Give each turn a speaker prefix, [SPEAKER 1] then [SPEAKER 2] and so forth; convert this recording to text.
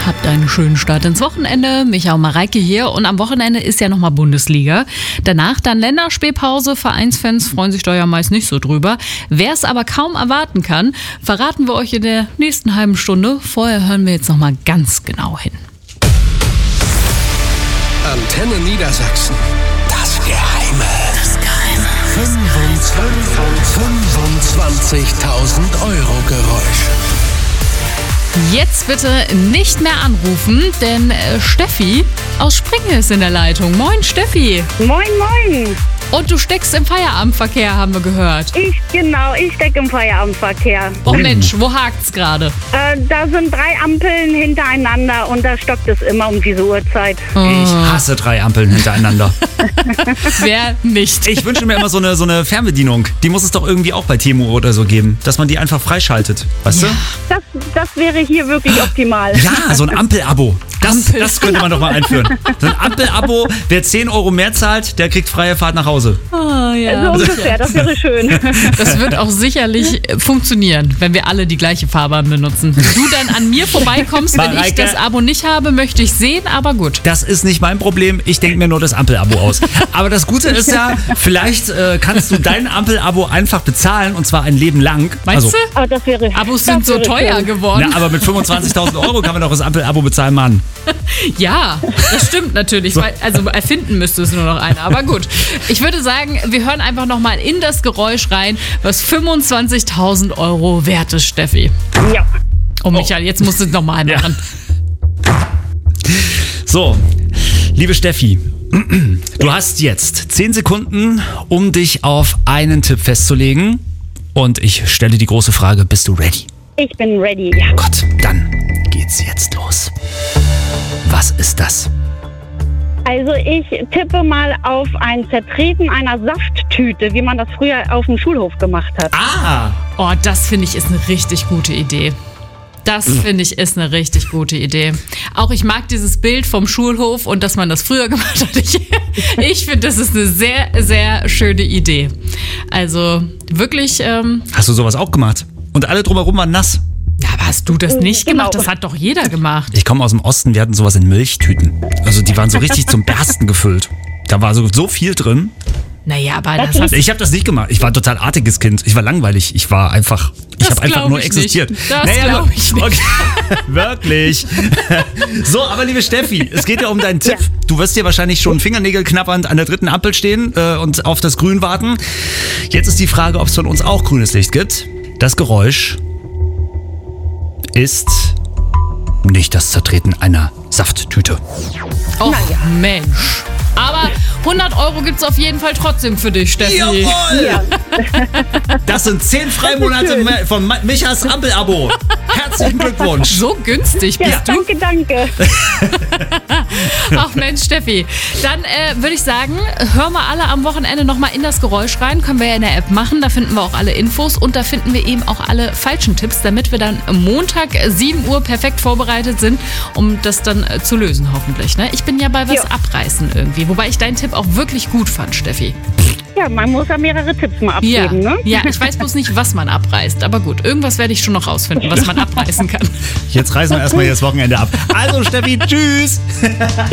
[SPEAKER 1] Habt einen schönen Start ins Wochenende. Micha und Mareike hier. Und am Wochenende ist ja nochmal Bundesliga. Danach dann Länderspielpause. Vereinsfans freuen sich da ja meist nicht so drüber. Wer es aber kaum erwarten kann, verraten wir euch in der nächsten halben Stunde. Vorher hören wir jetzt nochmal ganz genau hin.
[SPEAKER 2] Antenne Niedersachsen. Das Geheime. 25.000 Euro Geräusch.
[SPEAKER 1] Jetzt bitte nicht mehr anrufen, denn Steffi aus Springe ist in der Leitung. Moin Steffi.
[SPEAKER 3] Moin, moin.
[SPEAKER 1] Und du steckst im Feierabendverkehr, haben wir gehört.
[SPEAKER 3] Ich stecke im Feierabendverkehr.
[SPEAKER 1] Oh Mensch, wo hakt's gerade?
[SPEAKER 3] Da sind 3 Ampeln hintereinander und da stockt es immer um diese Uhrzeit.
[SPEAKER 4] Ich hasse 3 Ampeln hintereinander.
[SPEAKER 1] Wer nicht?
[SPEAKER 4] Ich wünsche mir immer so eine Fernbedienung. Die muss es doch irgendwie auch bei Temu oder so geben, dass man die einfach freischaltet. Weißt du?
[SPEAKER 3] Das wäre hier wirklich optimal.
[SPEAKER 4] Ja, so ein Ampel-Abo. Das könnte man doch mal einführen. So ein Ampel-Abo, wer 10 Euro mehr zahlt, der kriegt freie Fahrt nach Hause.
[SPEAKER 1] Oh, ja.
[SPEAKER 3] So ungefähr, das wäre schön.
[SPEAKER 1] Das wird auch sicherlich funktionieren, wenn wir alle die gleiche Fahrbahn benutzen. Wenn du dann an mir vorbeikommst, wenn ich das Abo nicht habe, möchte ich sehen, aber gut.
[SPEAKER 4] Das ist nicht mein Problem, ich denke mir nur das Ampel-Abo aus. Aber das Gute ist ja, vielleicht kannst du dein Ampel-Abo einfach bezahlen und zwar ein Leben lang.
[SPEAKER 1] Meinst du?
[SPEAKER 3] Aber das wäre,
[SPEAKER 1] Abos sind so teuer
[SPEAKER 3] schön
[SPEAKER 1] geworden.
[SPEAKER 4] Na, aber mit 25.000 Euro kann man doch das Ampel-Abo bezahlen, Mann.
[SPEAKER 1] Ja, das stimmt natürlich. Also erfinden müsste es nur noch einer. Aber gut, ich würde sagen, wir hören einfach nochmal in das Geräusch rein, was 25.000 Euro wert ist, Steffi.
[SPEAKER 3] Ja.
[SPEAKER 1] Oh, Michael, jetzt musst du es nochmal machen.
[SPEAKER 4] So, liebe Steffi, du hast jetzt 10 Sekunden, um dich auf einen Tipp festzulegen. Und ich stelle die große Frage, bist du ready?
[SPEAKER 3] Ich bin ready, ja.
[SPEAKER 4] Gut, dann geht's jetzt los. Was ist das?
[SPEAKER 3] Also ich tippe mal auf ein Zertreten einer Safttüte, wie man das früher auf dem Schulhof gemacht hat.
[SPEAKER 4] Ah!
[SPEAKER 1] Oh, das finde ich ist eine richtig gute Idee. Das finde ich ist eine richtig gute Idee. Auch ich mag dieses Bild vom Schulhof und dass man das früher gemacht hat. Ich finde, das ist eine sehr, sehr schöne Idee. Also wirklich...
[SPEAKER 4] Hast du sowas auch gemacht? Und alle drumherum waren nass?
[SPEAKER 1] Ja, aber hast du das nicht
[SPEAKER 3] Genau.
[SPEAKER 1] gemacht? Das hat doch jeder gemacht.
[SPEAKER 4] Ich komme aus dem Osten, wir hatten sowas in Milchtüten. Also die waren so richtig zum Bersten gefüllt. Da war so viel drin.
[SPEAKER 1] Naja, aber das hast
[SPEAKER 4] Ich habe das nicht gemacht. Ich war ein total artiges Kind. Ich war langweilig. Ich habe einfach nur existiert.
[SPEAKER 1] Das glaube ich nicht.
[SPEAKER 4] Okay. Wirklich. So, aber liebe Steffi, es geht ja um deinen Tipp.
[SPEAKER 3] Ja.
[SPEAKER 4] Du wirst dir wahrscheinlich schon Fingernägel knabbernd an der 3. Ampel stehen und auf das Grün warten. Jetzt ist die Frage, ob es von uns auch grünes Licht gibt. Das Geräusch ist nicht das Zertreten einer Safttüte.
[SPEAKER 1] Oh, Mensch. Aber 100 Euro gibt's auf jeden Fall trotzdem für dich, Steffi.
[SPEAKER 4] Jawohl!
[SPEAKER 3] Ja.
[SPEAKER 4] Das sind 10 Freimonate von Michas Ampel-Abo. Herzlichen Glückwunsch.
[SPEAKER 1] So günstig
[SPEAKER 3] Ja,
[SPEAKER 1] bist du.
[SPEAKER 3] danke.
[SPEAKER 1] Ach Mensch, Steffi. Dann würde ich sagen, hören wir alle am Wochenende nochmal in das Geräusch rein. Können wir ja in der App machen. Da finden wir auch alle Infos und da finden wir eben auch alle falschen Tipps, damit wir dann Montag 7 Uhr perfekt vorbereitet sind, um das dann zu lösen hoffentlich. Ne? Ich bin ja bei was abreißen irgendwie. Wobei ich deinen Tipp auch wirklich gut fand, Steffi.
[SPEAKER 3] Ja, man muss ja mehrere Tipps mal
[SPEAKER 1] Ja,
[SPEAKER 3] abgeben, ne?
[SPEAKER 1] ja, ich weiß bloß nicht, was man abreißt. Aber gut, irgendwas werde ich schon noch rausfinden, was man abreißen kann.
[SPEAKER 4] Jetzt reißen wir erstmal das Wochenende ab. Also Steffi, tschüss.